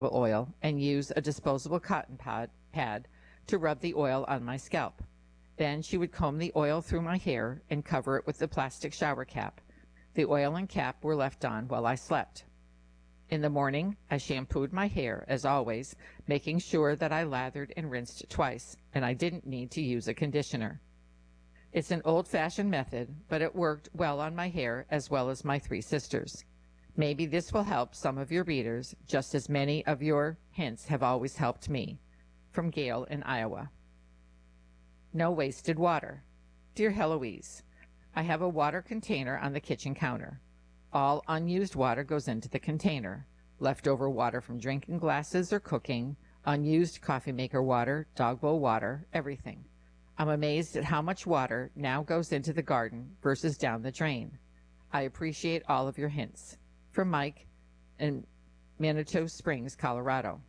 oil and use a disposable cotton pad to rub the oil on my scalp. Then she would comb the oil through my hair and cover it with the plastic shower cap. The oil and cap were left on while I slept. In the morning, I shampooed my hair, as always, making sure that I lathered and rinsed twice, and I didn't need to use a conditioner. It's an old-fashioned method, but it worked well on my hair as well as my 3 sisters. Maybe this will help some of your readers, just as many of your hints have always helped me. From Gail in Iowa. No wasted water. Dear Heloise, I have a water container on the kitchen counter. All unused water goes into the container. Leftover water from drinking glasses or cooking, unused coffee maker water, dog bowl water, everything. I'm amazed at how much water now goes into the garden versus down the drain. I appreciate all of your hints. From Mike in Manitou Springs, Colorado.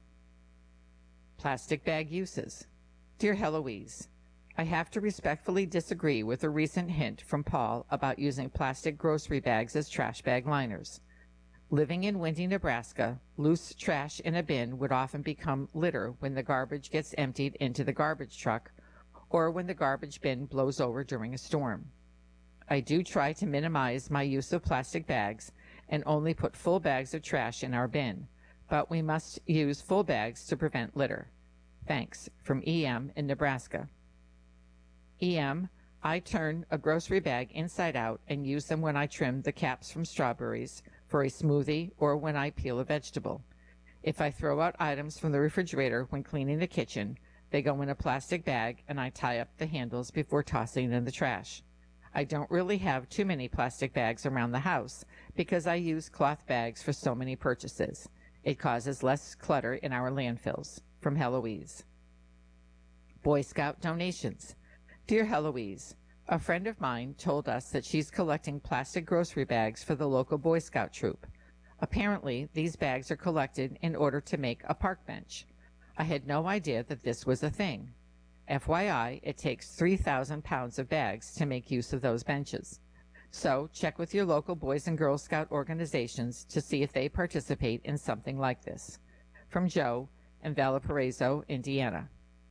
Plastic bag uses. Dear Heloise, I have to respectfully disagree with a recent hint from Paul about using plastic grocery bags as trash bag liners. Living in windy Nebraska, loose trash in a bin would often become litter when the garbage gets emptied into the garbage truck or when the garbage bin blows over during a storm. I do try to minimize my use of plastic bags and only put full bags of trash in our bin, but we must use full bags to prevent litter. Thanks. From EM in Nebraska. EM, I turn a grocery bag inside out and use them when I trim the caps from strawberries for a smoothie or when I peel a vegetable. If I throw out items from the refrigerator when cleaning the kitchen, they go in a plastic bag and I tie up the handles before tossing in the trash. I don't really have too many plastic bags around the house because I use cloth bags for so many purchases. It causes less clutter in our landfills. From Heloise. Boy Scout donations. Dear Heloise, a friend of mine told us that she's collecting plastic grocery bags for the local Boy Scout troop. Apparently, these bags are collected in order to make a park bench. I had no idea that this was a thing. FYI, it takes 3,000 pounds of bags to make use of those benches. So check with your local Boys and Girl Scout organizations to see if they participate in something like this. From Joe in Valparaiso, Indiana.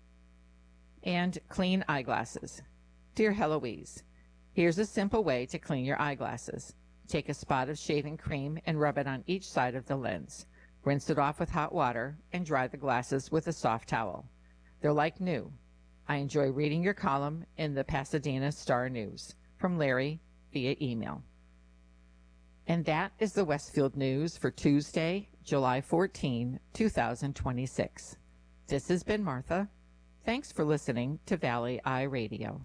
And clean eyeglasses. Dear Heloise, here's a simple way to clean your eyeglasses. Take a spot of shaving cream and rub it on each side of the lens. Rinse it off with hot water and dry the glasses with a soft towel. They're like new. I enjoy reading your column in the Pasadena Star News. From Larry via email. And that is the Westfield News for Tuesday, July 14, 2026. This has been Martha. Thanks for listening to Valley Eye Radio.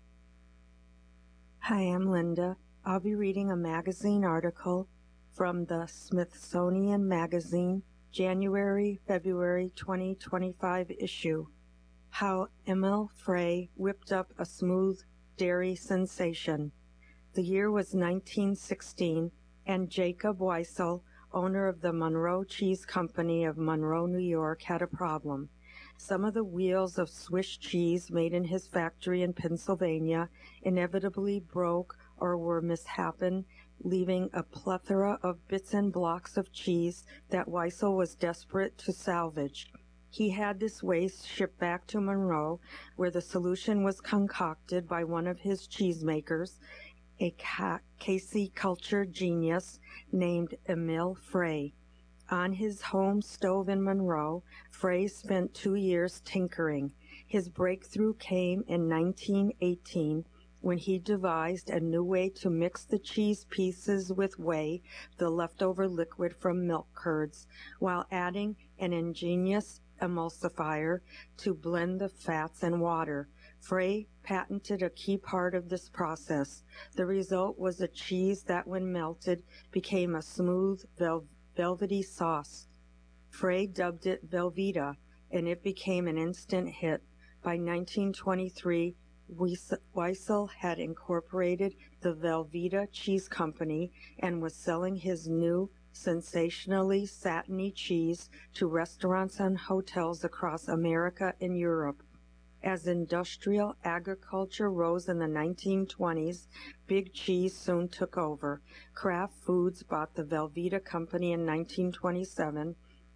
Hi, I'm Linda. I'll be reading a magazine article from the Smithsonian Magazine, January-February 2025 issue. How Emil Frey whipped up a smooth dairy sensation. The year was 1916, and Jacob Weissel, owner of the Monroe Cheese Company of Monroe, New York, had a problem. Some of the wheels of Swiss cheese made in his factory in Pennsylvania inevitably broke or were mishapen, leaving a plethora of bits and blocks of cheese that Weissel was desperate to salvage. He had this waste shipped back to Monroe, where the solution was concocted by one of his cheesemakers, a caseculture genius named Emil Frey. On his home stove in Monroe, Frey spent 2 years tinkering. His breakthrough came in 1918 when he devised a new way to mix the cheese pieces with whey, the leftover liquid from milk curds, while adding an ingenious emulsifier to blend the fats and water. Frey patented a key part of this process. The result was a cheese that, when melted, became a smooth, velvety sauce. Frey dubbed it Velveeta, and it became an instant hit. By 1923, Weissel had incorporated the Velveeta Cheese Company and was selling his new, sensationally satiny cheese to restaurants and hotels across America and Europe. As industrial agriculture rose in the 1920s, Big Cheese soon took over. Kraft Foods bought the Velveeta Company in 1927,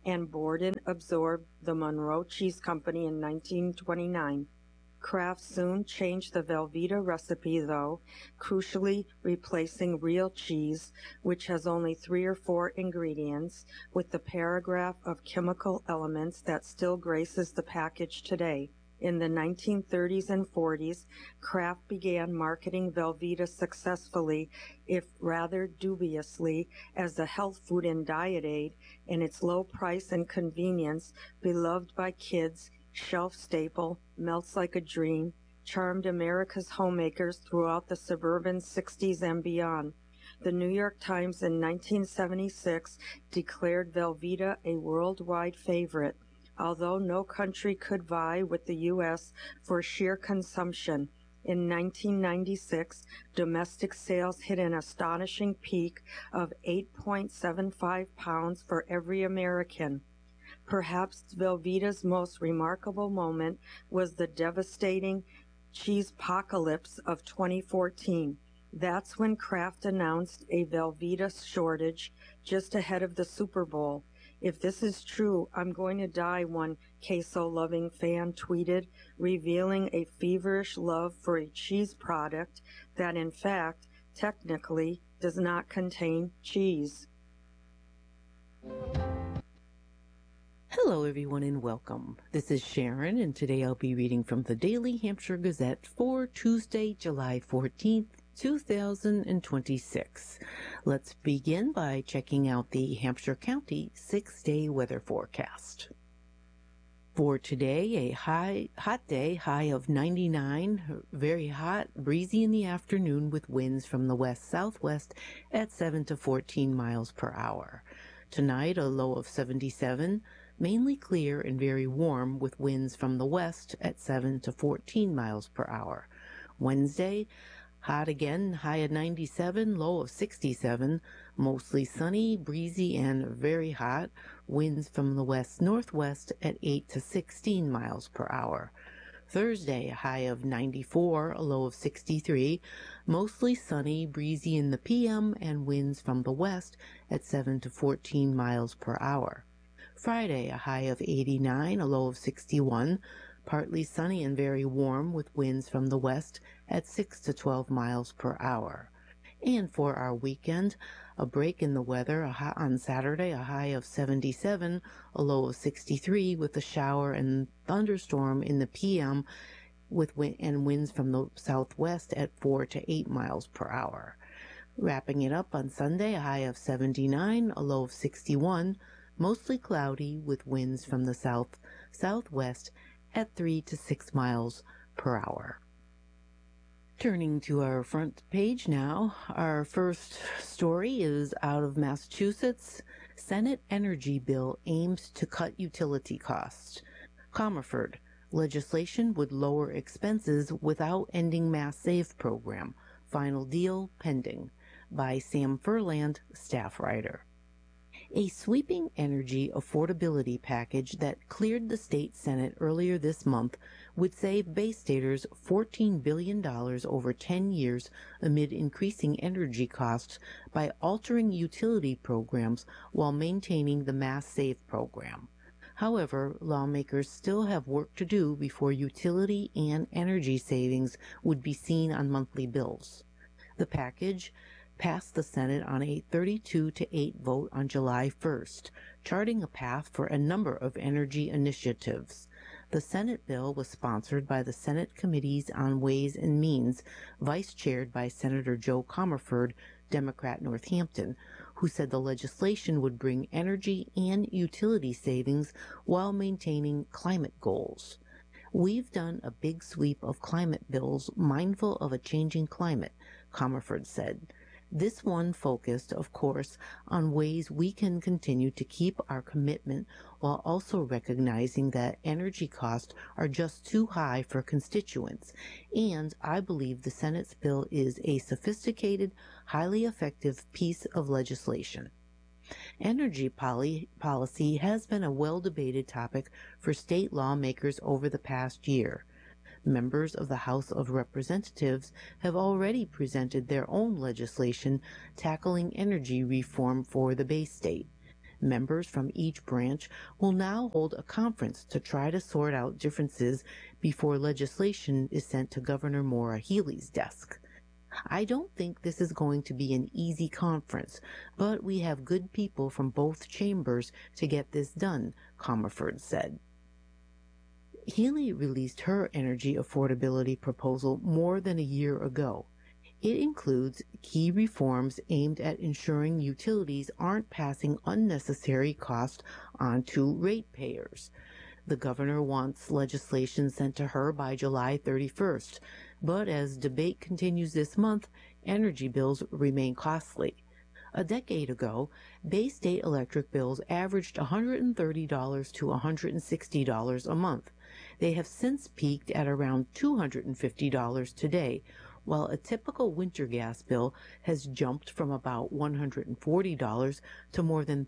and Borden absorbed the Monroe Cheese Company in 1929. Kraft soon changed the Velveeta recipe, though, crucially replacing real cheese, which has only 3 or 4 ingredients, with the paragraph of chemical elements that still graces the package today. In the 1930s and 40s, Kraft began marketing Velveeta successfully, if rather dubiously, as a health food and diet aid, and its low price and convenience, beloved by kids, shelf staple, melts like a dream, charmed America's homemakers throughout the suburban 60s and beyond. The New York Times in 1976 declared Velveeta a worldwide favorite, although no country could vie with the U.S. for sheer consumption. In 1996, domestic sales hit an astonishing peak of 8.75 pounds for every American. Perhaps Velveeta's most remarkable moment was the devastating cheese-pocalypse of 2014. That's when Kraft announced a Velveeta shortage just ahead of the Super Bowl. "If this is true, I'm going to die," one queso-loving fan tweeted, revealing a feverish love for a cheese product that, in fact, technically does not contain cheese. Hello, everyone, and welcome. This is Sharon, and today I'll be reading from the Daily Hampshire Gazette for Tuesday, July 14th, 2026. Let's begin by checking out the Hampshire County 6-day weather forecast. For today, a hot day, high of 99, very hot, breezy in the afternoon with winds from the west-southwest at 7 to 14 miles per hour. Tonight, a low of 77, mainly clear and very warm with winds from the west at 7 to 14 miles per hour. Wednesday, hot again, high of 97, low of 67, mostly sunny, breezy, and very hot, winds from the west-northwest at 8 to 16 miles per hour. Thursday, a high of 94, a low of 63, mostly sunny, breezy in the PM, and winds from the west at 7 to 14 miles per hour. Friday, a high of 89, a low of 61, partly sunny and very warm with winds from the west at 6 to 12 miles per hour. And for our weekend, a break in the weather on Saturday, a high of 77, a low of 63 with a shower and thunderstorm in the PM with winds from the southwest at 4 to 8 miles per hour. Wrapping it up on Sunday, a high of 79, a low of 61, mostly cloudy with winds from the southwest at 3 to 6 miles per hour. Turning to our front page now, our first story is out of Massachusetts. Senate energy bill aims to cut utility costs. Comerford, legislation would lower expenses without ending Mass Save program. Final deal pending. By Sam Furland, staff writer. A sweeping energy affordability package that cleared the state Senate earlier this month would save Bay Staters $14 billion over 10 years amid increasing energy costs by altering utility programs while maintaining the Mass Save program. However, lawmakers still have work to do before utility and energy savings would be seen on monthly bills. The package passed the Senate on a 32-8 vote on July 1st, charting a path for a number of energy initiatives. The Senate bill was sponsored by the Senate Committees on Ways and Means, vice-chaired by Senator Joe Comerford, Democrat Northampton, who said the legislation would bring energy and utility savings while maintaining climate goals. "We've done a big sweep of climate bills mindful of a changing climate," Comerford said. This one focused, of course, on ways we can continue to keep our commitment while also recognizing that energy costs are just too high for constituents, and I believe the Senate's bill is a sophisticated, highly effective piece of legislation. Energy policy has been a well-debated topic for state lawmakers over the past year. Members of the House of Representatives have already presented their own legislation tackling energy reform for the Bay State. Members from each branch will now hold a conference to try to sort out differences before legislation is sent to Governor Maura Healey's desk. I don't think this is going to be an easy conference, but we have good people from both chambers to get this done, Comerford said. Healey released her energy affordability proposal more than a year ago. It includes key reforms aimed at ensuring utilities aren't passing unnecessary costs on to ratepayers. The governor wants legislation sent to her by July 31st, but as debate continues this month, energy bills remain costly. A decade ago, Bay State electric bills averaged $130 to $160 a month. They have since peaked at around $250 today, while a typical winter gas bill has jumped from about $140 to more than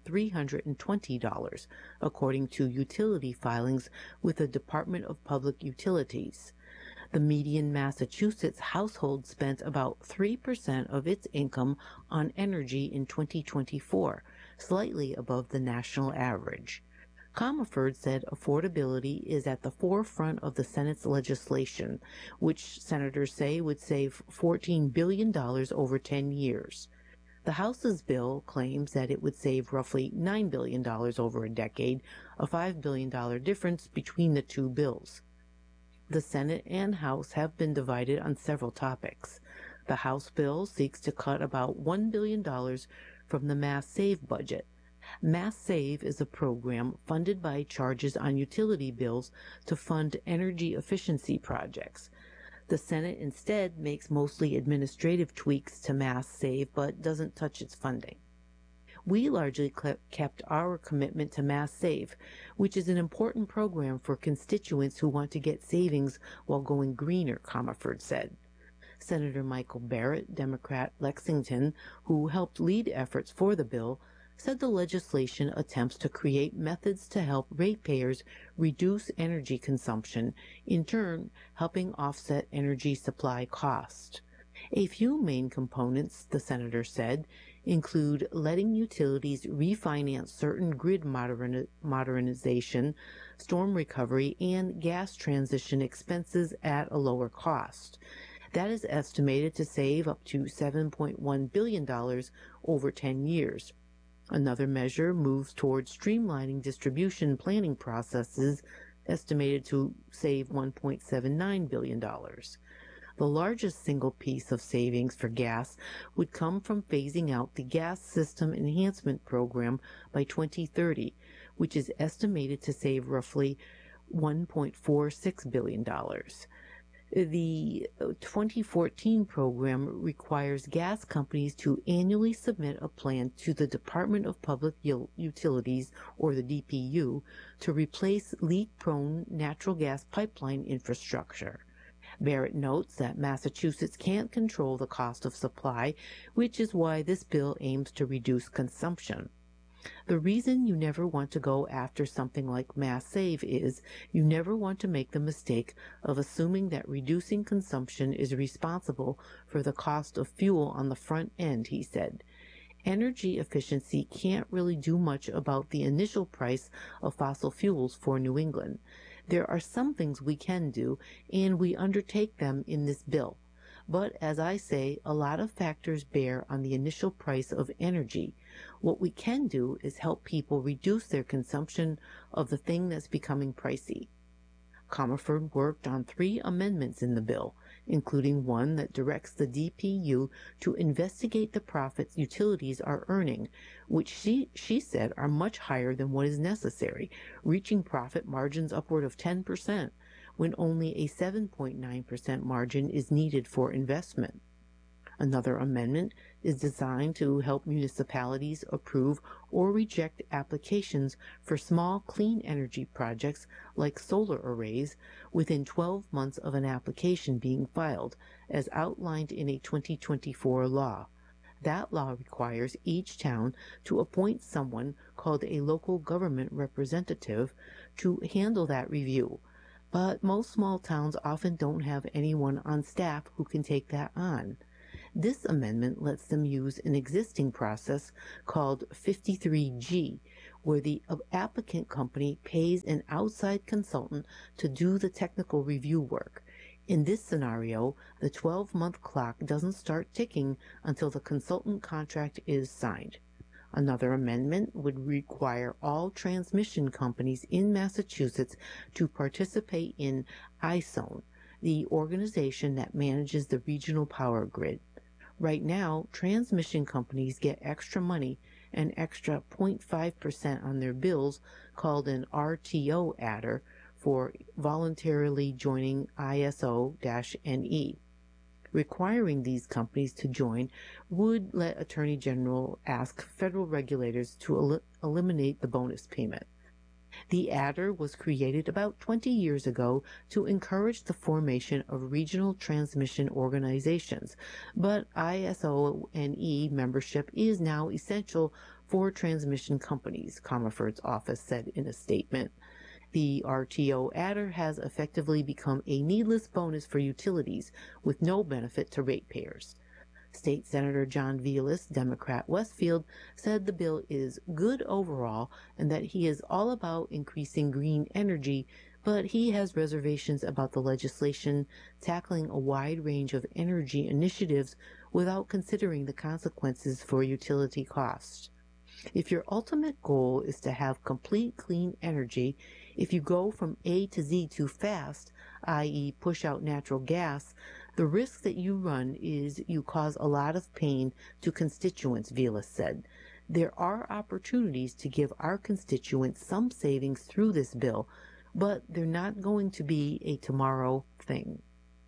$320, according to utility filings with the Department of Public Utilities. The median Massachusetts household spent about 3% of its income on energy in 2024, slightly above the national average. Comerford said affordability is at the forefront of the Senate's legislation, which senators say would save $14 billion over 10 years. The House's bill claims that it would save roughly $9 billion over a decade, a $5 billion difference between the two bills. The Senate and House have been divided on several topics. The House bill seeks to cut about $1 billion from the Mass Save budget. Mass Save is a program funded by charges on utility bills to fund energy efficiency projects. The Senate instead makes mostly administrative tweaks to Mass Save but doesn't touch its funding. We largely kept our commitment to Mass Save, which is an important program for constituents who want to get savings while going greener, Comerford said. Senator Michael Barrett, Democrat Lexington, who helped lead efforts for the bill, said the legislation attempts to create methods to help ratepayers reduce energy consumption, in turn helping offset energy supply costs. A few main components, the senator said, include letting utilities refinance certain grid modernization, storm recovery, and gas transition expenses at a lower cost. That is estimated to save up to $7.1 billion over 10 years. Another measure moves towards streamlining distribution planning processes, estimated to save $1.79 billion. The largest single piece of savings for gas would come from phasing out the Gas System Enhancement Program by 2030, which is estimated to save roughly $1.46 billion. The 2014 program requires gas companies to annually submit a plan to the Department of Public Utilities, or the DPU, to replace leak-prone natural gas pipeline infrastructure. Barrett notes that Massachusetts can't control the cost of supply, which is why this bill aims to reduce consumption. The reason you never want to go after something like Mass Save is you never want to make the mistake of assuming that reducing consumption is responsible for the cost of fuel on the front end, he said. Energy efficiency can't really do much about the initial price of fossil fuels for New England. There are some things we can do, and we undertake them in this bill. But, as I say, a lot of factors bear on the initial price of energy. What we can do is help people reduce their consumption of the thing that's becoming pricey. Comerford worked on 3 amendments in the bill, including one that directs the DPU to investigate the profits utilities are earning, which she said are much higher than what is necessary, reaching profit margins upward of 10%, when only a 7.9% margin is needed for investment. Another amendment is designed to help municipalities approve or reject applications for small clean energy projects like solar arrays within 12 months of an application being filed, as outlined in a 2024 law. That law requires each town to appoint someone called a local government representative to handle that review. But most small towns often don't have anyone on staff who can take that on. This amendment lets them use an existing process called 53G, where the applicant company pays an outside consultant to do the technical review work. In this scenario, the 12-month clock doesn't start ticking until the consultant contract is signed. Another amendment would require all transmission companies in Massachusetts to participate in ISON, the organization that manages the regional power grid. Right now, transmission companies get extra money, an extra 0.5% on their bills, called an RTO adder, for voluntarily joining ISO-NE. Requiring these companies to join would let Attorney General ask federal regulators to eliminate the bonus payment. The adder was created about 20 years ago to encourage the formation of regional transmission organizations, but ISO-NE membership is now essential for transmission companies, Comerford's office said in a statement. The RTO adder has effectively become a needless bonus for utilities with no benefit to ratepayers. State Senator John Velas, Democrat Westfield, said the bill is good overall and that he is all about increasing green energy, but he has reservations about the legislation tackling a wide range of energy initiatives without considering the consequences for utility costs. If your ultimate goal is to have complete clean energy, if you go from A to Z too fast, i.e. push out natural gas, the risk that you run is you cause a lot of pain to constituents, Velas said. There are opportunities to give our constituents some savings through this bill, but they're not going to be a tomorrow thing.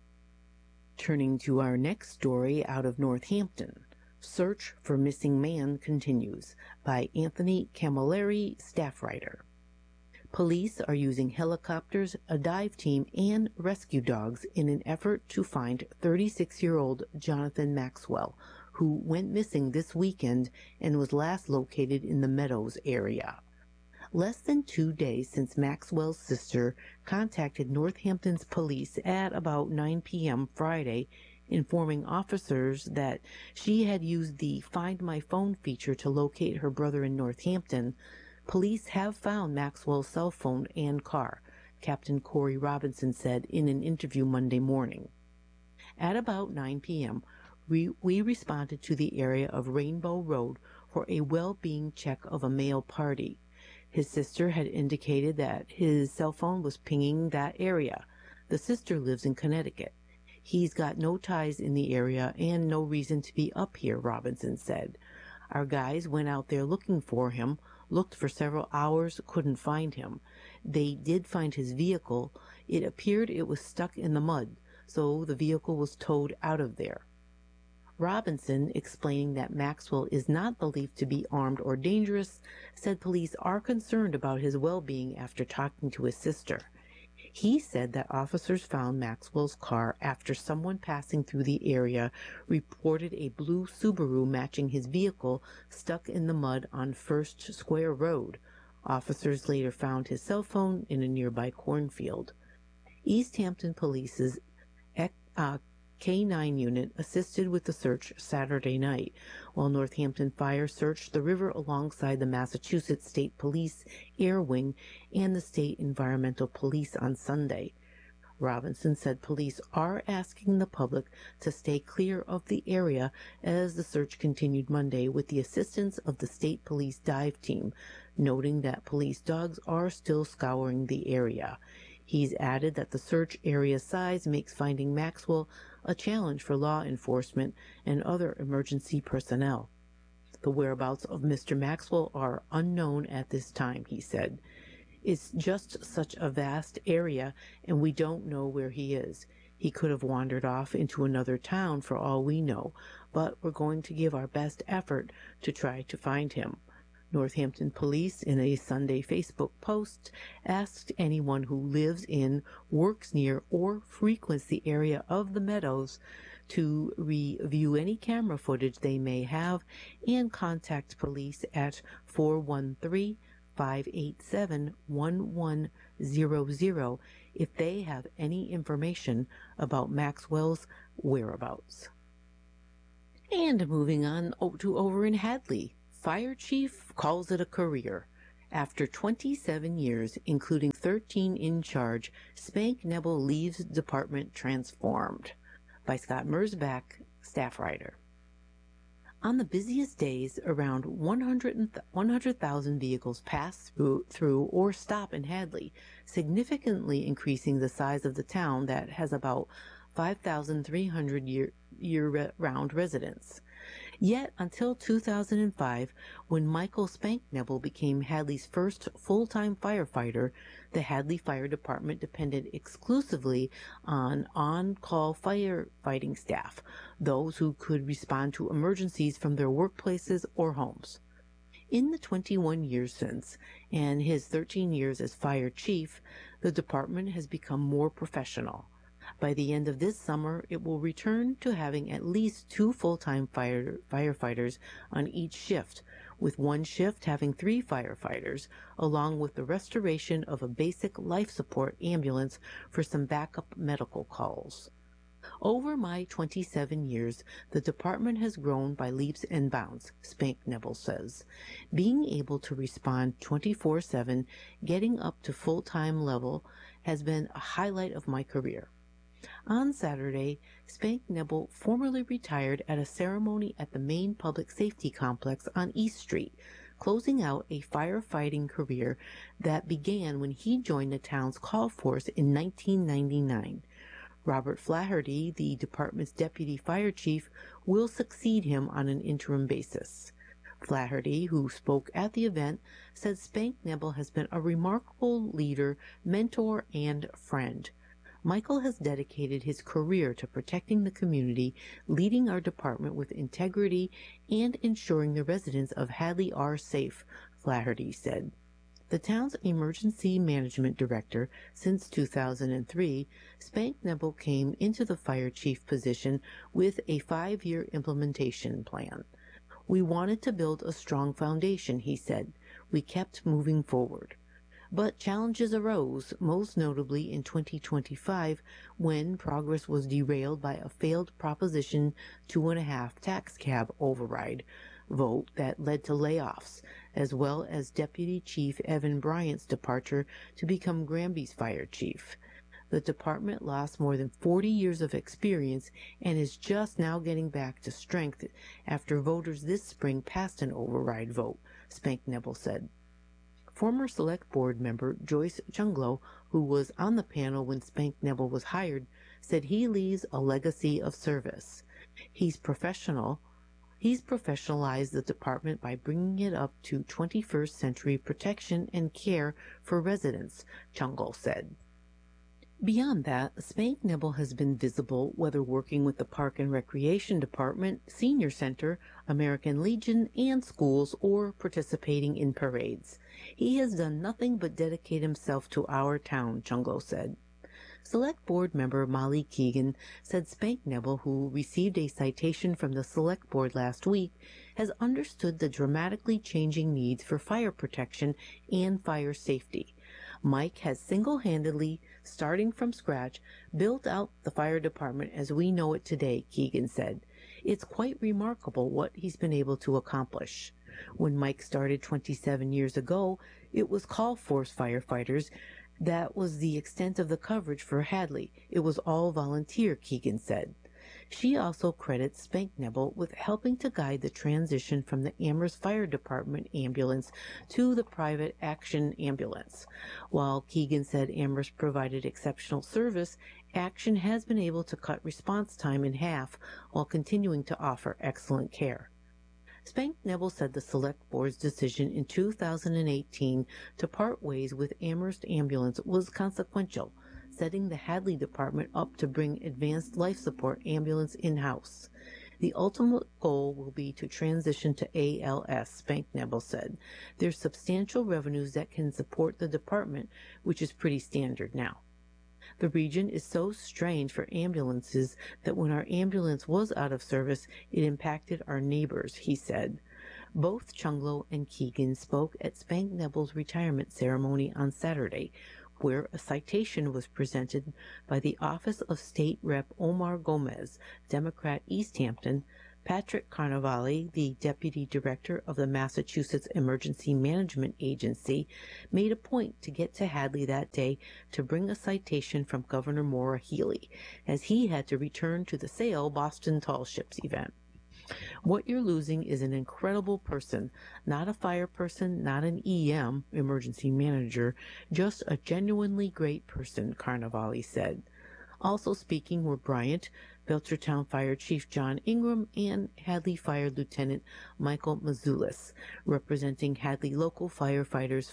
Turning to our next story out of Northampton. Search for Missing Man continues by Anthony Camilleri, staff writer. Police are using helicopters, a dive team, and rescue dogs in an effort to find 36-year-old Jonathan Maxwell, who went missing this weekend and was last located in the Meadows area. Less than 2 days since Maxwell's sister contacted Northampton's police at about 9 p.m. Friday, informing officers that she had used the Find My Phone feature to locate her brother in Northampton, police have found Maxwell's cell phone and car, Captain Corey Robinson said in an interview Monday morning. At about 9 p.m., we responded to the area of Rainbow Road for a well-being check of a male party. His sister had indicated that his cell phone was pinging that area. The sister lives in Connecticut. He's got no ties in the area and no reason to be up here, Robinson said. Our guys went out there looking for him, looked for several hours, couldn't find him. They did find his vehicle. It appeared it was stuck in the mud, so the vehicle was towed out of there. Robinson, explaining that Maxwell is not believed to be armed or dangerous, said police are concerned about his well-being after talking to his sister. He said that officers found Maxwell's car after someone passing through the area reported a blue Subaru matching his vehicle stuck in the mud on First Square Road. Officers later found his cell phone in a nearby cornfield. East Hampton Police's K-9 unit assisted with the search Saturday night, while Northampton Fire searched the river alongside the Massachusetts State Police Air Wing and the State Environmental Police on Sunday. Robinson said police are asking the public to stay clear of the area as the search continued Monday with the assistance of the State Police dive team, noting that police dogs are still scouring the area. He's added that the search area size makes finding Maxwell a challenge for law enforcement and other emergency personnel. The whereabouts of Mr. Maxwell are unknown at this time, he said. It's just such a vast area, and we don't know where he is. He could have wandered off into another town for all we know, but we're going to give our best effort to try to find him. Northampton Police, in a Sunday Facebook post, asked anyone who lives in, works near, or frequents the area of the Meadows to review any camera footage they may have and contact police at 413-587-1100 if they have any information about Maxwell's whereabouts. And moving on to over in Hadley. Fire chief calls it a career. After 27 years, including 13 in charge, Spank Nebel leaves department transformed. By Scott Merzbach, staff writer. On the busiest days, around 100,000 vehicles pass through or stop in Hadley, significantly increasing the size of the town that has about 5,300 year-round residents. Yet, until 2005, when Michael Spank Nebel became Hadley's first full-time firefighter, the Hadley Fire Department depended exclusively on on-call firefighting staff, those who could respond to emergencies from their workplaces or homes. In the 21 years since, and his 13 years as fire chief, the department has become more professional. By the end of this summer, it will return to having at least 2 full-time firefighters on each shift, with one shift having 3 firefighters, along with the restoration of a basic life support ambulance for some backup medical calls. Over my 27 years, the department has grown by leaps and bounds, Spank Nebel says. Being able to respond 24/7, getting up to full-time level, has been a highlight of my career. On Saturday, Spank Nebel formally retired at a ceremony at the main public safety complex on East Street, closing out a firefighting career that began when he joined the town's call force in 1999. Robert Flaherty, the department's deputy fire chief, will succeed him on an interim basis. Flaherty, who spoke at the event, said Spank Nebel has been a remarkable leader, mentor, and friend. Michael has dedicated his career to protecting the community, leading our department with integrity, and ensuring the residents of Hadley are safe, Flaherty said. The town's emergency management director since 2003, Spank Nebel came into the fire chief position with a 5-year implementation plan. We wanted to build a strong foundation, he said. We kept moving forward. But challenges arose, most notably in 2025, when progress was derailed by a failed Proposition 2.5 tax cap override vote that led to layoffs, as well as Deputy Chief Evan Bryant's departure to become Granby's fire chief. The department lost more than 40 years of experience and is just now getting back to strength after voters this spring passed an override vote, Spank Nebel said. Former Select Board member Joyce Chunglo, who was on the panel when Spank Nebel was hired, said he leaves a legacy of service. He's professionalized the department by bringing it up to 21st century protection and care for residents, Chunglo said. Beyond that, Spank Nebel has been visible whether working with the Park and Recreation Department, Senior Center, American Legion, and schools, or participating in parades. He has done nothing but dedicate himself to our town, Chunglo said. Select Board member Molly Keegan said Spank Nebel, who received a citation from the Select Board last week, has understood the dramatically changing needs for fire protection and fire safety. Mike has single-handedly, starting from scratch, built out the fire department as we know it today, Keegan said. It's quite remarkable what he's been able to accomplish. When Mike started 27 years ago, it was call force firefighters. That was the extent of the coverage for Hadley. It was all volunteer, Keegan said. She also credits Spank Nebel with helping to guide the transition from the Amherst Fire Department ambulance to the private Action ambulance. While Keegan said Amherst provided exceptional service, Action has been able to cut response time in half while continuing to offer excellent care. Spank Nebel said the Select Board's decision in 2018 to part ways with Amherst Ambulance was consequential, setting the Hadley Department up to bring advanced life support ambulance in-house. The ultimate goal will be to transition to ALS, Spank Nebel said. There's substantial revenues that can support the department, which is pretty standard now. The region is so strained for ambulances that when our ambulance was out of service, it impacted our neighbors, he said. Both Chunglo and Keegan spoke at Spank Nebel's retirement ceremony on Saturday, where a citation was presented by the Office of State Rep. Omar Gomez, Democrat East Hampton, Patrick Carnevale, the deputy director of the Massachusetts Emergency Management Agency, made a point to get to Hadley that day to bring a citation from Governor Maura Healey, as he had to return to the SAIL Boston Tall Ships event. What you're losing is an incredible person, not a fire person, not an EM, emergency manager, just a genuinely great person, Carnevale said. Also speaking were Bryant, Belchertown Fire Chief John Ingram, and Hadley Fire Lieutenant Michael Mazulis, representing Hadley Local Firefighters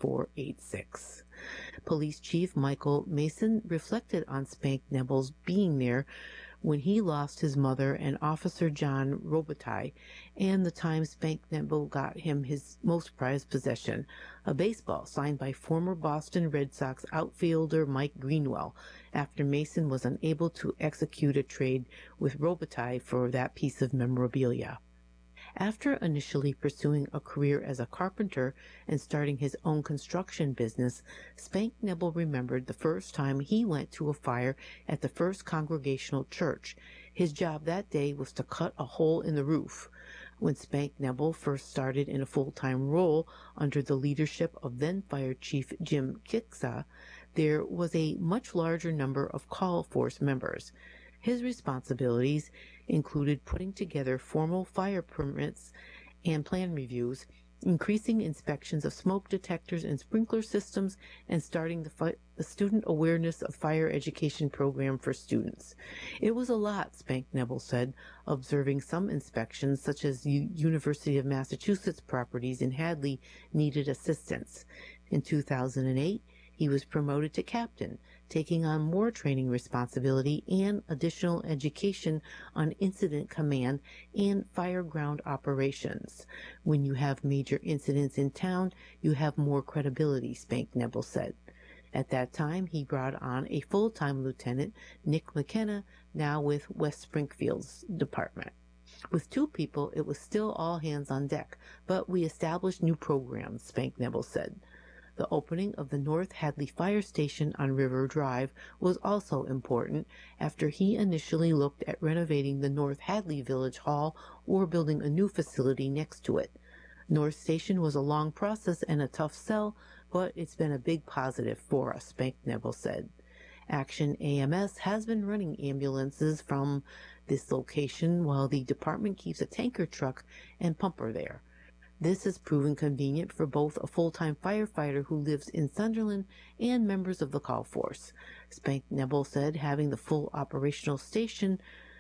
5486. Police Chief Michael Mason reflected on Spank Nebel's being there when he lost his mother and Officer John Robitaille, and the time Spank Nebel got him his most prized possession, a baseball signed by former Boston Red Sox outfielder Mike Greenwell, after Mason was unable to execute a trade with Robitaille for that piece of memorabilia. After initially pursuing a career as a carpenter and starting his own construction business, Spank Nebel remembered the first time he went to a fire at the First Congregational Church. His job that day was to cut a hole in the roof. When Spank Nebel first started in a full-time role under the leadership of then Fire Chief Jim Kixa, there was a much larger number of call force members. His responsibilities included putting together formal fire permits and plan reviews, increasing inspections of smoke detectors and sprinkler systems, and starting the Student Awareness of Fire Education program for students. It was a lot, Spank Nebel said, observing some inspections, such as University of Massachusetts properties in Hadley, needed assistance. In 2008, he was promoted to captain, taking on more training responsibility and additional education on incident command and fire ground operations. When you have major incidents in town, you have more credibility, Spank Nebel said. At that time, he brought on a full-time lieutenant, Nick McKenna, now with West Springfield's department. With 2 people, it was still all hands on deck, but we established new programs, Spank Nebel said. The opening of the North Hadley Fire Station on River Drive was also important after he initially looked at renovating the North Hadley Village Hall or building a new facility next to it. North Station was a long process and a tough sell, but it's been a big positive for us, Spank Nebel said. Action AMS has been running ambulances from this location while the department keeps a tanker truck and pumper there. This has proven convenient for both a full-time firefighter who lives in Sunderland and members of the call force. Spank Nebel said having the fully operational station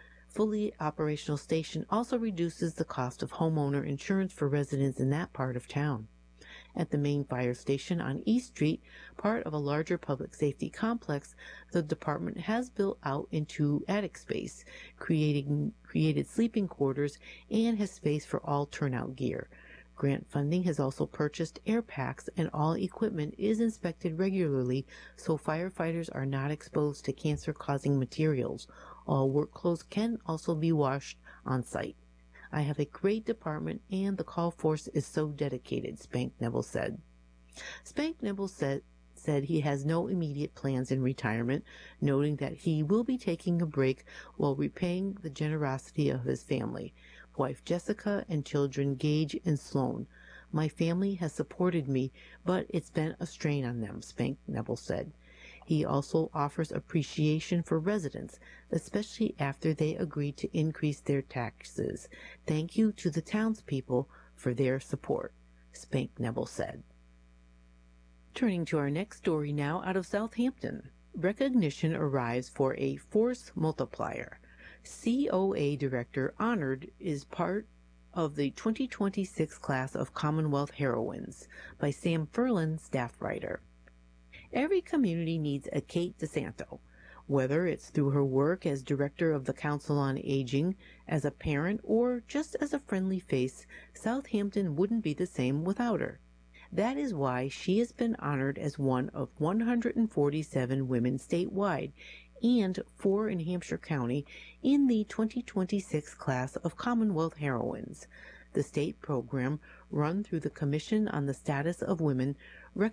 also reduces the cost of homeowner insurance for residents in that part of town. At the main fire station on East Street, part of a larger public safety complex, the department has built out into attic space, created sleeping quarters, and has space for all turnout gear. Grant funding has also purchased air packs, and all equipment is inspected regularly so firefighters are not exposed to cancer-causing materials. All work clothes can also be washed on site. I have a great department, and the call force is so dedicated, Spank Nebel said. Spank Nebel said he has no immediate plans in retirement, noting that he will be taking a break while repaying the generosity of his family. Wife Jessica and children Gage and Sloan. My family has supported me, but it's been a strain on them, Spank Nebel said. He also offers appreciation for residents, especially after they agreed to increase their taxes. Thank you to the townspeople for their support, Spank Nebel said. Turning to our next story now out of Southampton. Recognition arrives for a force multiplier. COA Director honored is part of the 2026 class of Commonwealth Heroines by Sam Ferlin, staff writer. Every community needs a Kate DeSanto, whether it's through her work as director of the Council on Aging, as a parent, or just as a friendly face. Southampton wouldn't be the same without her. That is why she has been honored as one of 147 women statewide and 4 in Hampshire County in the 2026 class of Commonwealth Heroines. The state program, run through the Commission on the Status of Women,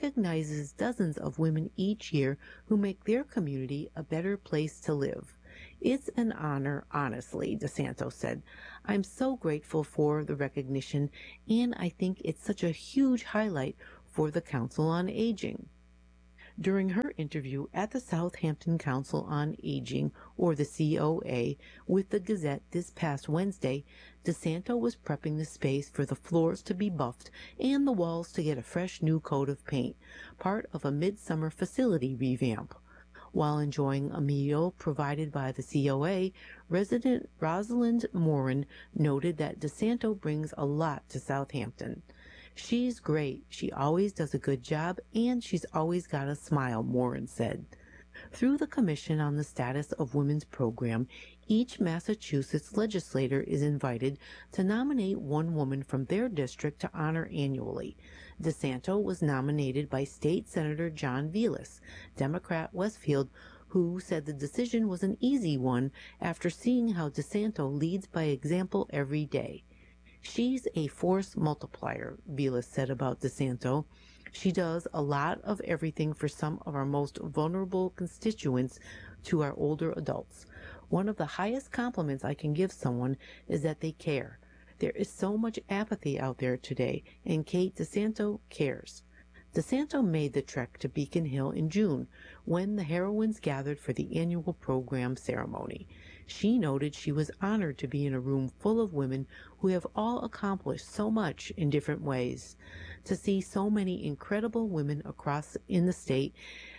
recognizes dozens of women each year who make their community a better place to live. It's an honor, honestly, DeSanto said. I'm so grateful for the recognition, and I think it's such a huge highlight for the Council on Aging. During her interview at the Southampton Council on Aging, or the COA, with the Gazette this past Wednesday, DeSanto was prepping the space for the floors to be buffed and the walls to get a fresh new coat of paint, part of a midsummer facility revamp. While enjoying a meal provided by the COA, resident Rosalind Morin noted that DeSanto brings a lot to Southampton. She's great. She always does a good job, and she's always got a smile, Morin said. Through the Commission on the Status of Women's program, each Massachusetts legislator is invited to nominate one woman from their district to honor annually. DeSanto was nominated by State Senator John Velas, Democrat Westfield, who said the decision was an easy one after seeing how DeSanto leads by example every day. She's a force multiplier, Velas said about DeSanto. She does a lot of everything for some of our most vulnerable constituents to our older adults. One of the highest compliments I can give someone is that they care. There is so much apathy out there today, and Kate DeSanto cares. DeSanto made the trek to Beacon Hill in June, when the heroines gathered for the annual program ceremony. She noted she was honored to be in a room full of women who have all accomplished so much in different ways. To see so many incredible women across the state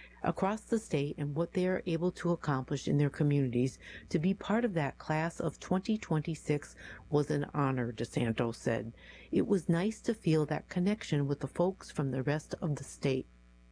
and what they are able to accomplish in their communities, to be part of that class of 2026 was an honor, DeSanto said. It was nice to feel that connection with the folks from the rest of the state.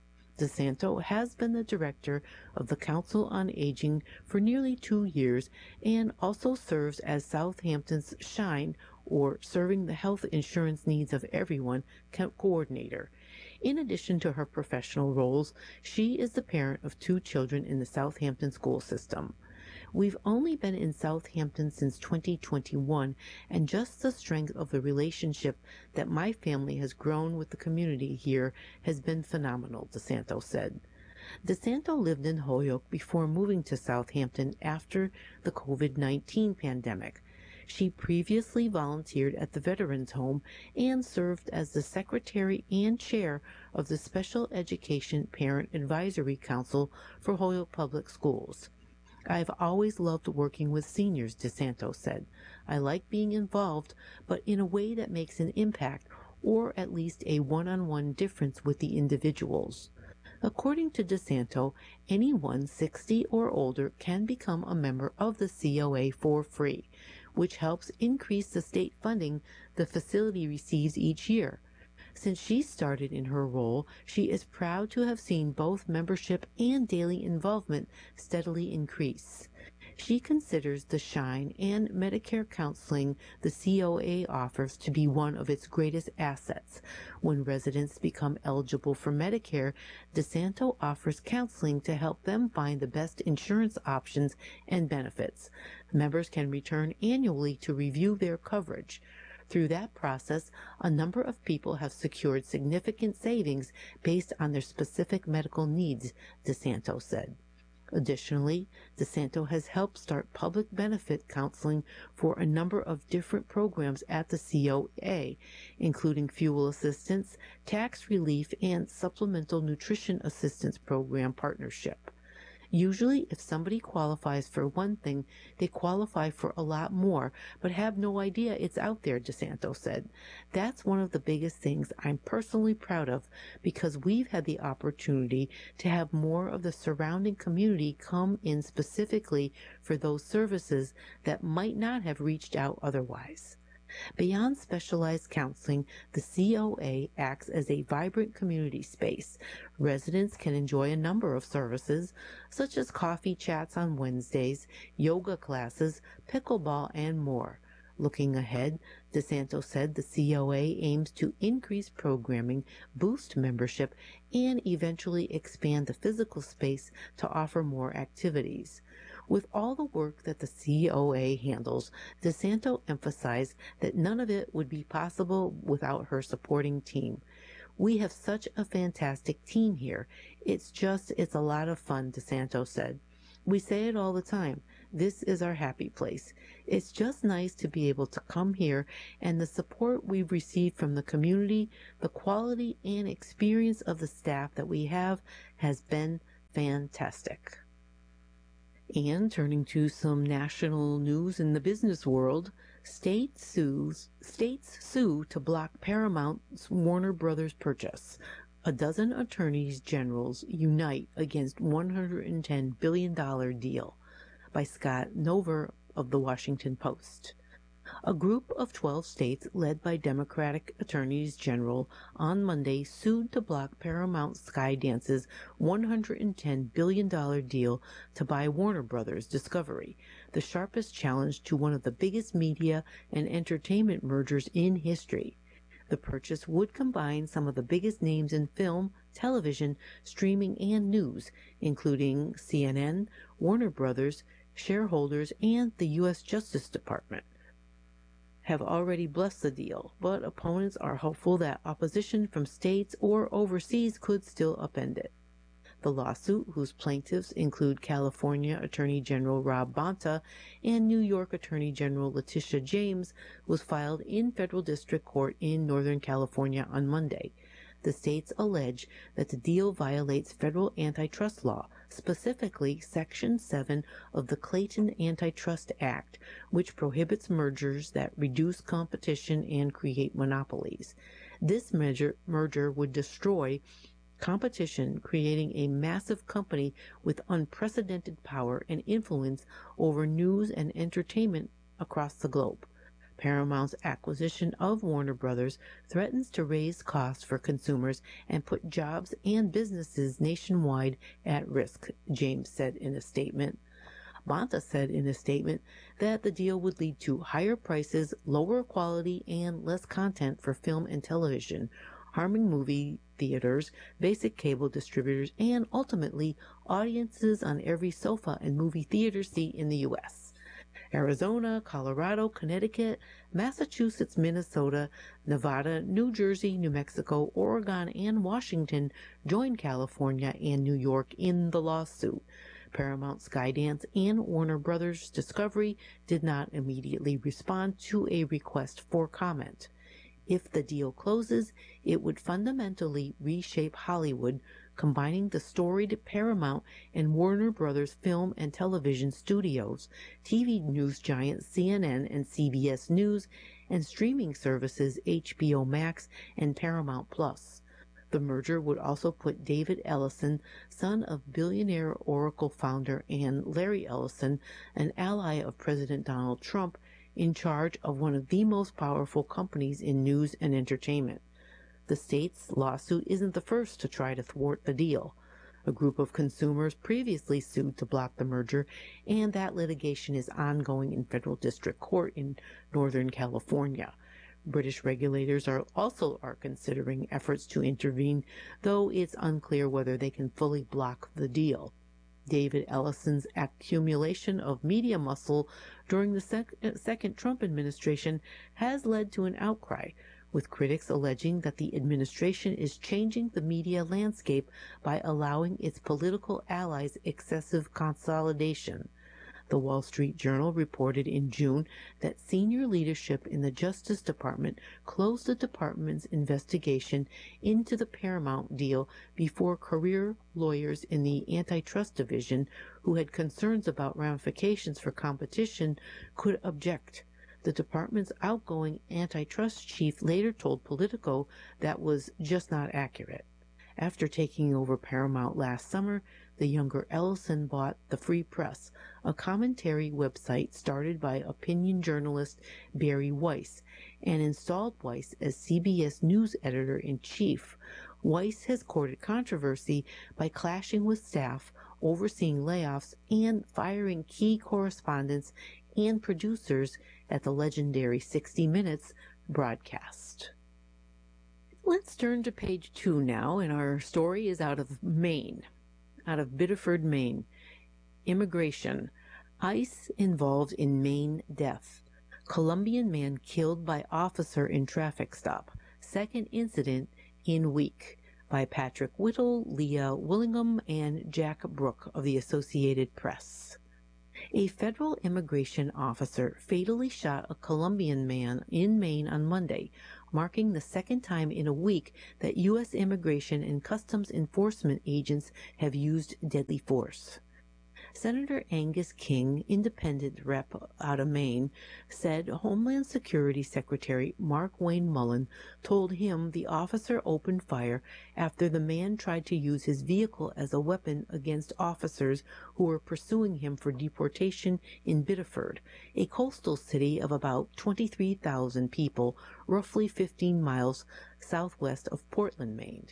DeSanto has been the director of the Council on Aging for nearly 2 years and also serves as Southampton's SHINE, or Serving the Health Insurance Needs of Everyone, coordinator. In addition to her professional roles, she is the parent of 2 children in the Southampton school system. We've only been in Southampton since 2021, and just the strength of the relationship that my family has grown with the community here has been phenomenal, DeSanto said. DeSanto lived in Holyoke before moving to Southampton after the COVID-19 pandemic. She previously volunteered at the Veterans Home and served as the secretary and chair of the Special Education Parent Advisory Council for Holyoke Public Schools. I've always loved working with seniors, DeSanto said. I like being involved, but in a way that makes an impact, or at least a one-on-one difference with the individuals. According to DeSanto, anyone 60 or older can become a member of the COA for free, which helps increase the state funding the facility receives each year. Since she started in her role, she is proud to have seen both membership and daily involvement steadily increase. She considers the SHINE and Medicare counseling the COA offers to be one of its greatest assets. When residents become eligible for Medicare, DeSanto offers counseling to help them find the best insurance options and benefits. Members can return annually to review their coverage. Through that process, a number of people have secured significant savings based on their specific medical needs, DeSanto said. Additionally, DeSanto has helped start public benefit counseling for a number of different programs at the COA, including fuel assistance, tax relief, and supplemental nutrition assistance program partnership. Usually, if somebody qualifies for one thing, they qualify for a lot more, but have no idea it's out there, DeSanto said. That's one of the biggest things I'm personally proud of, because we've had the opportunity to have more of the surrounding community come in specifically for those services that might not have reached out otherwise. Beyond specialized counseling, the COA acts as a vibrant community space. Residents can enjoy a number of services, such as coffee chats on Wednesdays, yoga classes, pickleball, and more. Looking ahead, DeSanto said the COA aims to increase programming, boost membership, and eventually expand the physical space to offer more activities. With all the work that the COA handles, DeSanto emphasized that none of it would be possible without her supporting team. We have such a fantastic team here. It's a lot of fun, DeSanto said. We say it all the time. This is our happy place. It's just nice to be able to come here, and the support we've received from the community, the quality and experience of the staff that we have has been fantastic. And turning to some national news in the business world, states sue to block Paramount's Warner Brothers purchase. A dozen attorneys generals unite against $110 billion deal, by Scott Nover of the Washington Post. A group of 12 states led by Democratic attorneys general on Monday sued to block Paramount Skydance's $110 billion deal to buy Warner Brothers Discovery, the sharpest challenge to one of the biggest media and entertainment mergers in history. The purchase would combine some of the biggest names in film, television, streaming, and news, including CNN, Warner Brothers, shareholders, and the U.S. Justice Department. Have already blessed the deal, but opponents are hopeful that opposition from states or overseas could still upend it. The lawsuit, whose plaintiffs include California Attorney General Rob Bonta and New York Attorney General Letitia James, was filed in federal district court in Northern California on Monday. The states allege that the deal violates federal antitrust law, specifically Section 7 of the Clayton Antitrust Act, which prohibits mergers that reduce competition and create monopolies. This merger would destroy competition, creating a massive company with unprecedented power and influence over news and entertainment across the globe. Paramount's acquisition of Warner Brothers threatens to raise costs for consumers and put jobs and businesses nationwide at risk, James said in a statement. Bonta said in a statement that the deal would lead to higher prices, lower quality, and less content for film and television, harming movie theaters, basic cable distributors, and ultimately audiences on every sofa and movie theater seat in the U.S. Arizona, Colorado, Connecticut, Massachusetts, Minnesota, Nevada, New Jersey, New Mexico, Oregon, and Washington joined California and New York in the lawsuit. Paramount Skydance and Warner Brothers Discovery did not immediately respond to a request for comment. If the deal closes, it would fundamentally reshape Hollywood, combining the storied Paramount and Warner Brothers film and television studios, TV news giants CNN and CBS News, and streaming services HBO Max and Paramount Plus. The merger would also put David Ellison, son of billionaire Oracle founder and Larry Ellison, an ally of President Donald Trump, in charge of one of the most powerful companies in news and entertainment. The state's lawsuit isn't the first to try to thwart the deal. A group of consumers previously sued to block the merger, and that litigation is ongoing in federal district court in Northern California. British regulators are considering efforts to intervene, though it's unclear whether they can fully block the deal. David Ellison's accumulation of media muscle during the second Trump administration has led to an outcry, with critics alleging that the administration is changing the media landscape by allowing its political allies excessive consolidation. The Wall Street Journal reported in June that senior leadership in the Justice Department closed the department's investigation into the Paramount deal before career lawyers in the Antitrust Division, who had concerns about ramifications for competition, could object. The department's outgoing antitrust chief later told Politico that was just not accurate. After taking over Paramount last summer, the younger Ellison bought The Free Press, a commentary website started by opinion journalist Barry Weiss, and installed Weiss as CBS News editor-in-chief. Weiss has courted controversy by clashing with staff, overseeing layoffs, and firing key correspondents and producers at the legendary 60 Minutes broadcast. Let's turn to page 2 now, and our story is out of Maine. Out of Biddeford, Maine. Immigration. ICE involved in Maine death. Colombian man killed by officer in traffic stop. Second incident in week. by Patrick Whittle, Leah Willingham, and Jack Brooke of the Associated Press. A federal immigration officer fatally shot a Colombian man in Maine on Monday, marking the second time in a week that U.S. Immigration and Customs Enforcement agents have used deadly force. Senator Angus King, independent rep out of Maine, said Homeland Security Secretary Mark Wayne Mullen told him the officer opened fire after the man tried to use his vehicle as a weapon against officers who were pursuing him for deportation in Biddeford, a coastal city of about 23,000 people, roughly 15 miles southwest of Portland, Maine.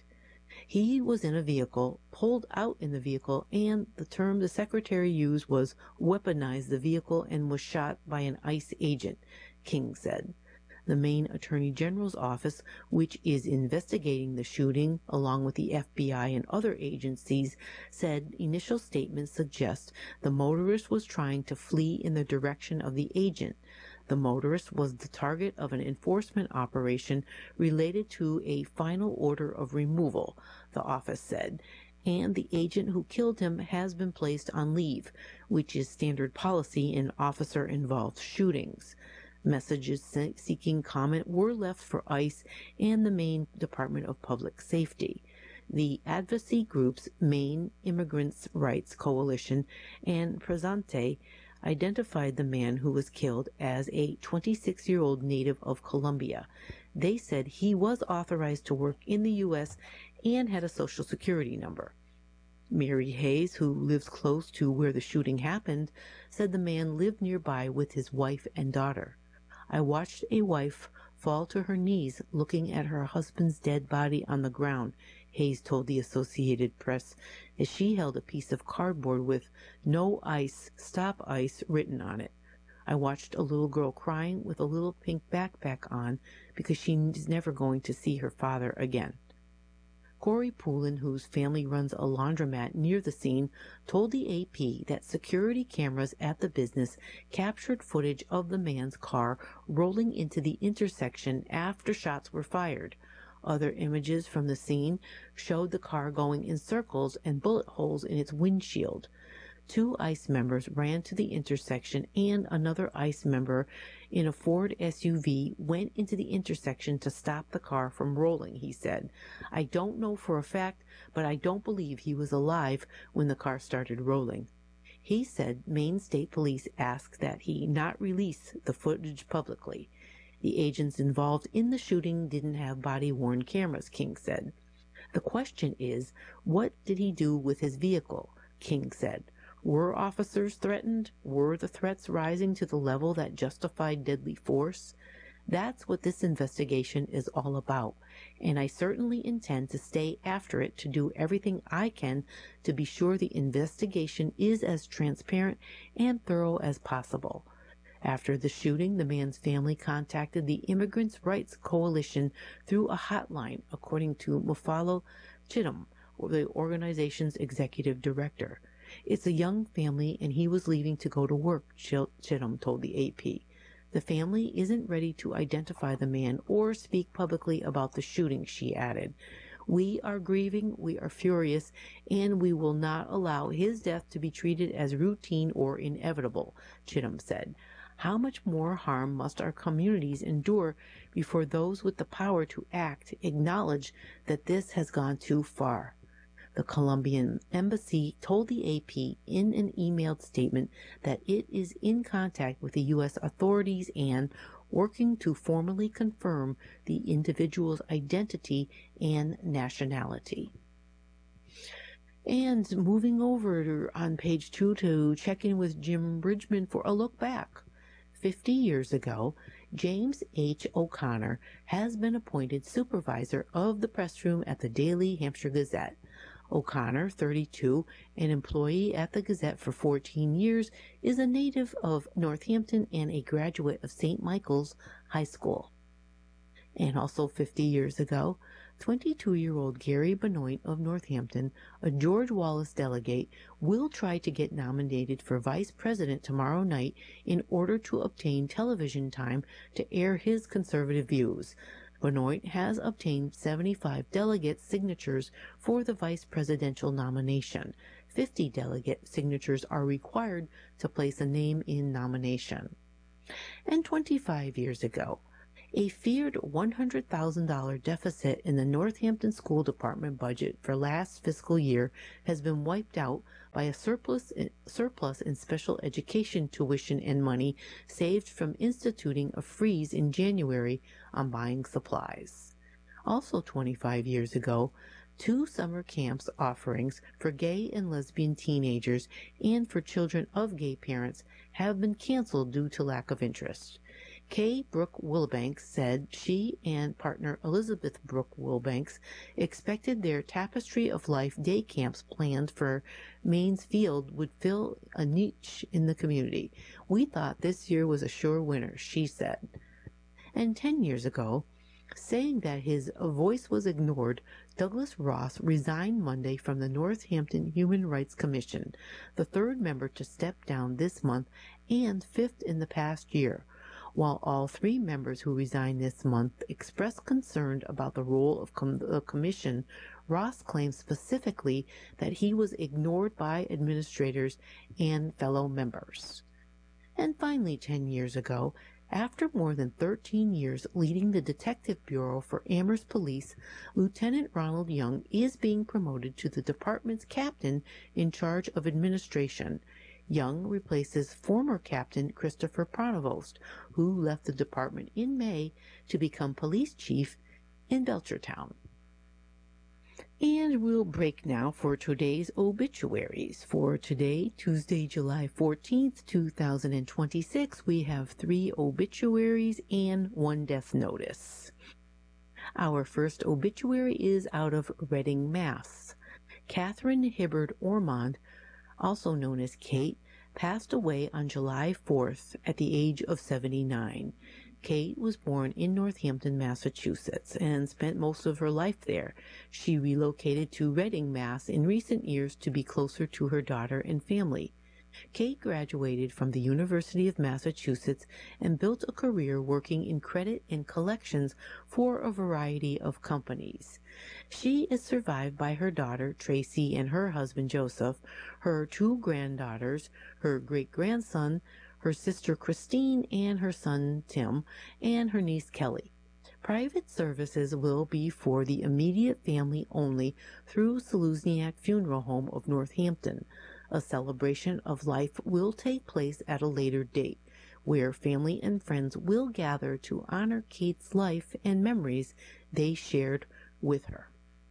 He was in a vehicle, pulled out in the vehicle, and the term the secretary used was weaponized the vehicle and was shot by an ICE agent, King said. The Maine Attorney General's office, which is investigating the shooting along with the FBI and other agencies, said initial statements suggest the motorist was trying to flee in the direction of the agent. The motorist was the target of an enforcement operation related to a final order of removal, the office said, and the agent who killed him has been placed on leave, which is standard policy in officer-involved shootings. Messages seeking comment were left for ICE and the Maine Department of Public Safety. The advocacy groups Maine Immigrants' Rights Coalition and Presente identified the man who was killed as a 26-year-old native of Colombia. They said he was authorized to work in the U.S. and had a Social Security number. Mary Hayes, who lives close to where the shooting happened, said the man lived nearby with his wife and daughter. I watched a wife fall to her knees looking at her husband's dead body on the ground, Hayes told the Associated Press as she held a piece of cardboard with "No Ice, Stop Ice" written on it. I watched a little girl crying with a little pink backpack on because she is never going to see her father again. Corey Poulin, whose family runs a laundromat near the scene, told the AP that security cameras at the business captured footage of the man's car rolling into the intersection after shots were fired. Other images from the scene showed the car going in circles and bullet holes in its windshield. 2 ICE members ran to the intersection and another ICE member in a Ford SUV went into the intersection to stop the car from rolling, he said. I don't know for a fact, but I don't believe he was alive when the car started rolling. He said Maine State Police asked that he not release the footage publicly. The agents involved in the shooting didn't have body-worn cameras, King said. The question is, what did he do with his vehicle? King said. Were officers threatened? Were the threats rising to the level that justified deadly force? That's what this investigation is all about, and I certainly intend to stay after it to do everything I can to be sure the investigation is as transparent and thorough as possible. After the shooting, the man's family contacted the Immigrants' Rights Coalition through a hotline, according to Mufalo Chittum, the organization's executive director. It's a young family, and he was leaving to go to work, Chittum told the AP. The family isn't ready to identify the man or speak publicly about the shooting, she added. We are grieving, we are furious, and we will not allow his death to be treated as routine or inevitable, Chittum said. How much more harm must our communities endure before those with the power to act acknowledge that this has gone too far? The Colombian embassy told the AP in an emailed statement that it is in contact with the U.S. authorities and working to formally confirm the individual's identity and nationality. And moving over on page 2 to check in with Jim Bridgman for a look back. 50 years ago, James H. O'Connor has been appointed supervisor of the press room at the Daily Hampshire Gazette. O'Connor, 32, an employee at the Gazette for 14 years, is a native of Northampton and a graduate of St. Michael's High School. And also 50 years ago, 22-year-old Gary Benoit of Northampton, a George Wallace delegate, will try to get nominated for vice president tomorrow night in order to obtain television time to air his conservative views. Benoit has obtained 75 delegate signatures for the vice presidential nomination. 50 delegate signatures are required to place a name in nomination. And 25 years ago, a feared $100,000 deficit in the Northampton School Department budget for last fiscal year has been wiped out by a surplus in special education tuition and money saved from instituting a freeze in January on buying supplies. Also 25 years ago, 2 summer camps offerings for gay and lesbian teenagers and for children of gay parents have been canceled due to lack of interest. Kay Brooke Wilbanks said she and partner Elizabeth Brooke Wilbanks expected their Tapestry of Life day camps planned for Mains Field would fill a niche in the community. We thought this year was a sure winner, she said. And 10 years ago, saying that his voice was ignored, Douglas Ross resigned Monday from the Northampton Human Rights Commission, the 3rd member to step down this month and 5th in the past year. While all 3 members who resigned this month expressed concern about the role of the commission, Ross claimed specifically that he was ignored by administrators and fellow members. And finally, 10 years ago, after more than 13 years leading the Detective Bureau for Amherst Police, Lieutenant Ronald Young is being promoted to the department's captain in charge of administration. Young replaces former Captain Christopher Pronovost, who left the department in May to become police chief in Belchertown. And we'll break now for today's obituaries. For today, Tuesday, July 14th, 2026, we have 3 obituaries and 1 death notice. Our first obituary is out of Reading, Mass. Catherine Hibbard Ormond, also known as Kate, passed away on July 4th at the age of 79. Kate was born in Northampton, Massachusetts, and spent most of her life there. She relocated to Reading, Mass. In recent years to be closer to her daughter and family. Kate graduated from the University of Massachusetts and built a career working in credit and collections for a variety of companies. She is survived by her daughter, Tracy, and her husband, Joseph, her 2 granddaughters, her great-grandson, her sister, Christine, and her son, Tim, and her niece, Kelly. Private services will be for the immediate family only through Saluzniak Funeral Home of Northampton. A celebration of life will take place at a later date, where family and friends will gather to honor Kate's life and memories they shared with her.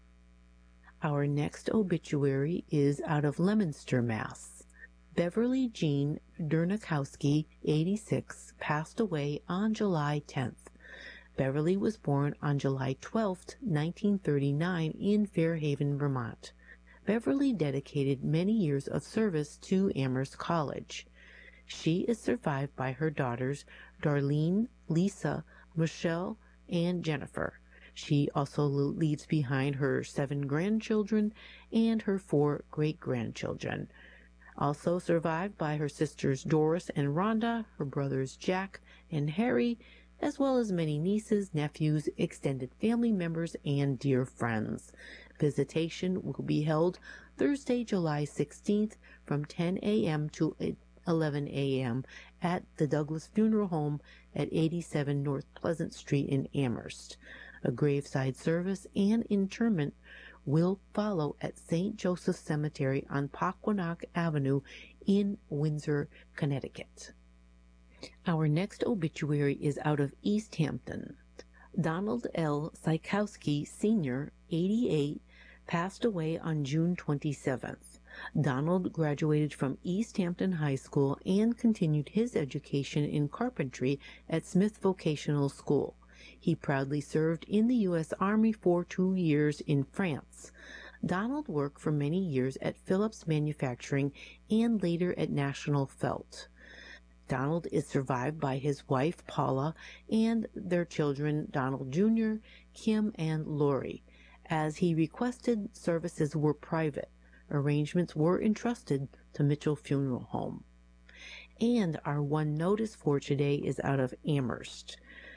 Our next obituary is out of Leominster, Mass. Beverly Jean Dernikowski, 86, passed away on July 10th. Beverly was born on July 12, 1939 in Fairhaven, Vermont. Beverly dedicated many years of service to Amherst College. She is survived by her daughters, Darlene, Lisa, Michelle, and Jennifer. She also leaves behind her 7 grandchildren and her 4 great-grandchildren. Also survived by her sisters Doris and Rhonda, her brothers Jack and Harry, as well as many nieces, nephews, extended family members, and dear friends. Visitation will be held Thursday, July 16th from 10 a.m. to 11 a.m. at the Douglas Funeral Home at 87 North Pleasant Street in Amherst. A graveside service and interment will follow at St. Joseph's Cemetery on Paquanack Avenue in Windsor, Connecticut. Our next obituary is out of East Hampton. Donald L. Sykowski, Sr., 88, passed away on June 27th. Donald graduated from East Hampton High School and continued his education in carpentry at Smith Vocational School. He proudly served in the U.S. Army for 2 years in France. Donald worked for many years at Phillips Manufacturing and later at National Felt. Donald is survived by his wife, Paula, and their children, Donald Jr., Kim, and Lori. As he requested, services were private. Arrangements were entrusted to Mitchell Funeral Home. And our 1 notice for today is out of Amherst.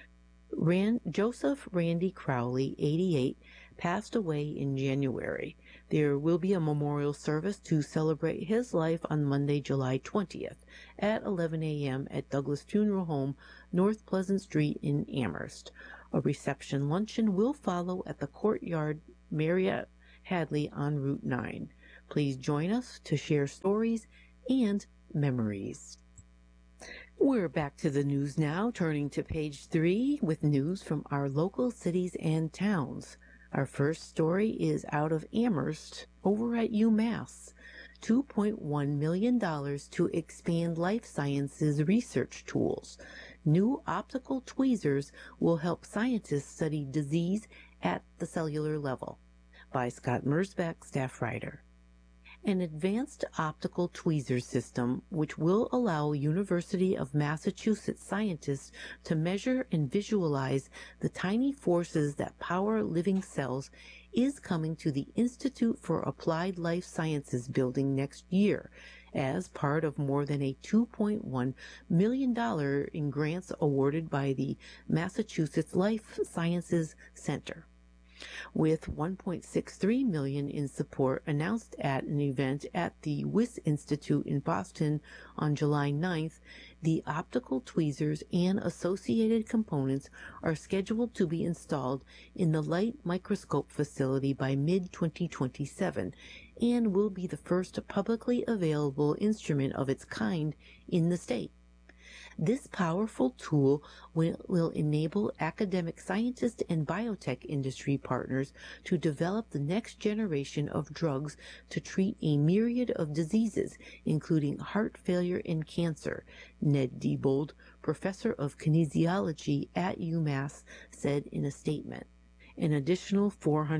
Joseph Randy Crowley, 88, passed away in January. There will be a memorial service to celebrate his life on Monday, July 20th at 11 a.m. at Douglas Funeral Home, North Pleasant Street in Amherst. A reception luncheon will follow at the Courtyard Marriott Hadley on Route 9. Please join us to share stories and memories. We're back to the news now, turning to page 3 with news from our local cities and towns. Our first story is out of Amherst over at UMass. $2.1 million to expand life sciences research tools. New optical tweezers will help scientists study disease at the cellular level. By Scott Mersbeck, staff writer. An advanced optical tweezer system, which will allow University of Massachusetts scientists to measure and visualize the tiny forces that power living cells, is coming to the Institute for Applied Life Sciences building next year as part of more than a $2.1 million in grants awarded by the Massachusetts Life Sciences Center. With $1.63 million in support announced at an event at the Wyss Institute in Boston on July 9th, the optical tweezers and associated components are scheduled to be installed in the light microscope facility by mid-2027 and will be the first publicly available instrument of its kind in the state. This powerful tool will enable academic scientists and biotech industry partners to develop the next generation of drugs to treat a myriad of diseases, including heart failure and cancer, Ned Diebold, professor of kinesiology at UMass, said in a statement. An additional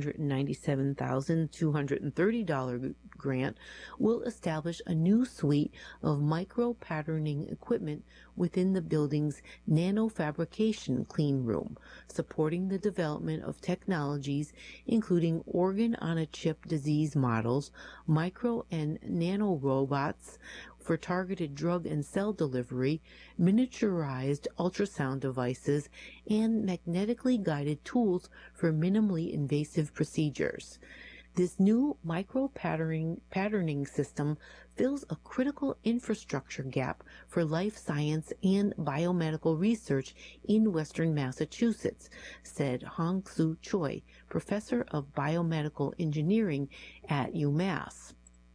$497,230 grant will establish a new suite of micro-patterning equipment within the building's nanofabrication clean room, supporting the development of technologies including organ-on-a-chip disease models, micro and nanorobots for targeted drug and cell delivery, miniaturized ultrasound devices, and magnetically guided tools for minimally invasive procedures. This new micro-patterning system fills a critical infrastructure gap for life science and biomedical research in Western Massachusetts, said Hong-Soo Choi, professor of biomedical engineering at UMass.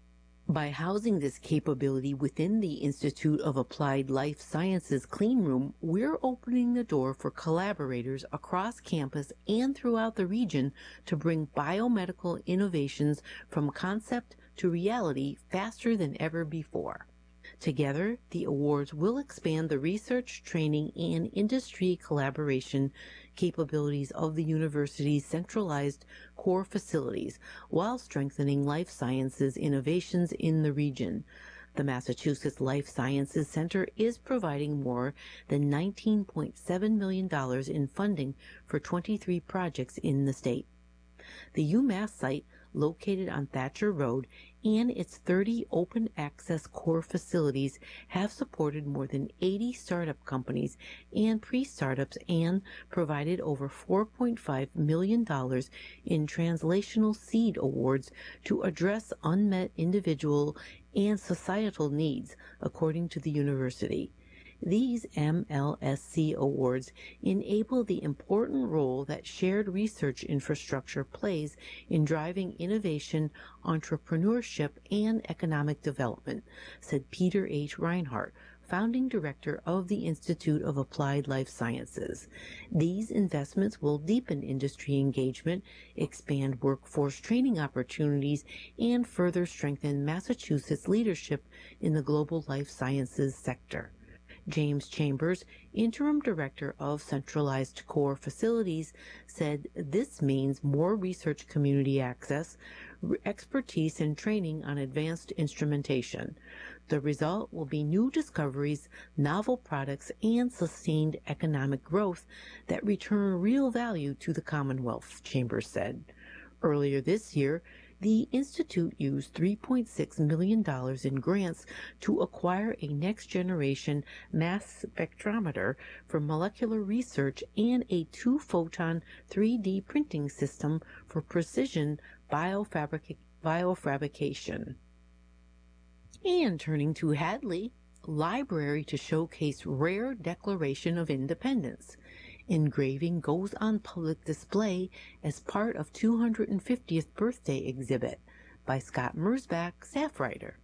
By housing this capability within the Institute of Applied Life Sciences clean room, we're opening the door for collaborators across campus and throughout the region to bring biomedical innovations from concept to reality faster than ever before. Together, the awards will expand the research, training, and industry collaboration capabilities of the university's centralized core facilities while strengthening life sciences innovations in the region. The Massachusetts Life Sciences Center is providing more than $19.7 million in funding for 23 projects in the state. The UMass site, located on Thatcher Road, and its 30 open access core facilities have supported more than 80 startup companies and pre-startups and provided over $4.5 million in translational seed awards to address unmet individual and societal needs, according to the university. These MLSC awards enable the important role that shared research infrastructure plays in driving innovation, entrepreneurship, and economic development, said Peter H. Reinhardt, founding director of the Institute of Applied Life Sciences. These investments will deepen industry engagement, expand workforce training opportunities, and further strengthen Massachusetts' leadership in the global life sciences sector. James Chambers, interim director of Centralized Core Facilities, said this means more research community access, expertise, and training on advanced instrumentation. The result will be new discoveries, novel products, and sustained economic growth that return real value to the Commonwealth, Chambers said. Earlier this year, the Institute used $3.6 million in grants to acquire a next-generation mass spectrometer for molecular research and a 2-photon 3D printing system for precision biofabrication. And turning to Hadley, library to showcase rare Declaration of Independence. Engraving goes on public display as part of 250th birthday exhibit by Scott Mersbach, staff writer.